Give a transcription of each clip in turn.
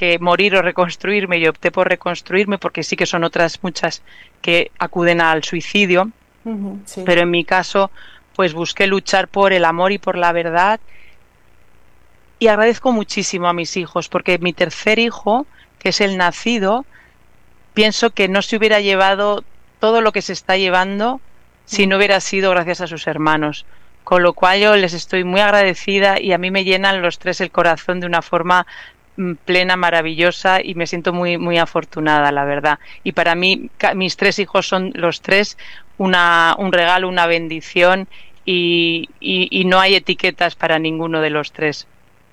que morir o reconstruirme, y opté por reconstruirme porque sí que son otras muchas que acuden al suicidio, Sí. pero en mi caso pues busqué luchar por el amor y por la verdad, y agradezco muchísimo a mis hijos porque mi tercer hijo, que es el nacido, pienso que no se hubiera llevado todo lo que se está llevando si no hubiera sido gracias a sus hermanos. Con lo cual yo les estoy muy agradecida y a mí me llenan los tres el corazón de una forma plena, maravillosa, y me siento muy, muy afortunada, la verdad. Y para mí, mis tres hijos son los tres un regalo, una bendición, y no hay etiquetas para ninguno de los tres.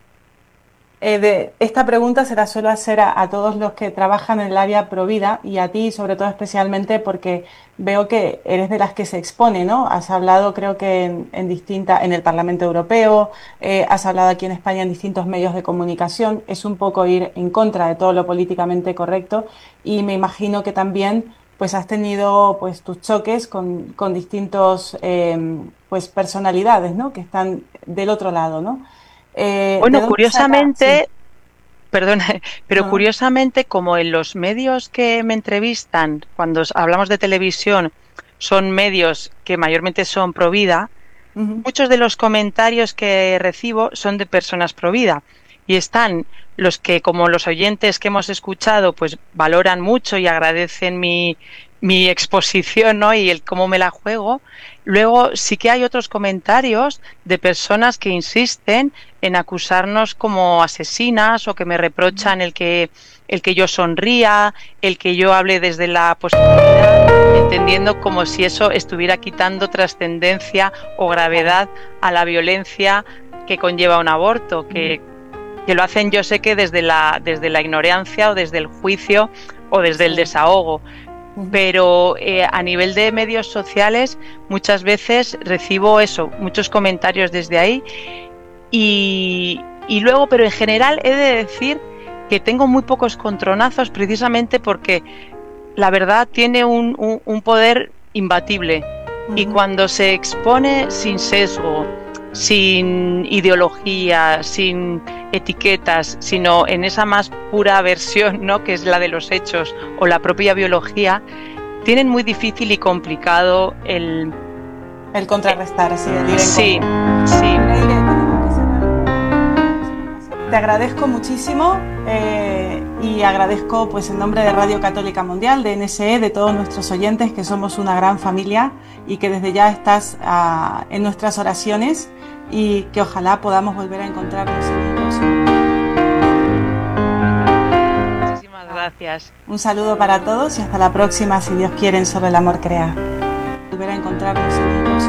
Esta pregunta se la suelo hacer a todos los que trabajan en el área Provida y a ti sobre todo especialmente porque veo que eres de las que se expone, ¿no? Has hablado creo que en el Parlamento Europeo, has hablado aquí en España en distintos medios de comunicación, es un poco ir en contra de todo lo políticamente correcto y me imagino que también pues has tenido pues tus choques con distintos pues personalidades, ¿no? Que están del otro lado, ¿no? ¿De Bueno, dónde saca? Sí. curiosamente, perdona, pero No, no. curiosamente, como en los medios que me entrevistan, cuando hablamos de televisión, son medios que mayormente son pro vida, Ujú. muchos de los comentarios que recibo son de personas pro vida. Y están los que, como los oyentes que hemos escuchado, pues valoran mucho y agradecen mi exposición, ¿no? Y el cómo me la juego. Luego sí que hay otros comentarios de personas que insisten en acusarnos como asesinas, o que me reprochan el que yo sonría, el que yo hable desde la positividad, entendiendo como si eso estuviera quitando trascendencia o Claro. gravedad a la violencia que conlleva un aborto, Ujú. que lo hacen, yo sé que desde la ignorancia o desde el juicio o desde el Sí. desahogo. Ujú. Pero a nivel de medios sociales muchas veces recibo eso, muchos comentarios desde ahí, y luego, pero en general he de decir que tengo muy pocos contronazos precisamente porque la verdad tiene un poder imbatible, y Ujú. cuando se expone sin sesgo, sin ideología, sin etiquetas, sino en esa más pura versión, ¿no? Que es la de los hechos o la propia biología, tienen muy difícil y complicado el... El contrarrestar, sí, el ir en Sí, contra. sí. Neile, tenemos que cerrar. Te agradezco muchísimo y agradezco pues en nombre de Radio Católica Mundial, de NSE, de todos nuestros oyentes, que somos una gran familia y que desde ya estás en nuestras oraciones y que ojalá podamos volver a encontrarnos en un próximo. Muchísimas gracias. Un saludo para todos y hasta la próxima, si Dios quiere, en Sobre el Amor Crea. Volver a encontrarnos en un próximo.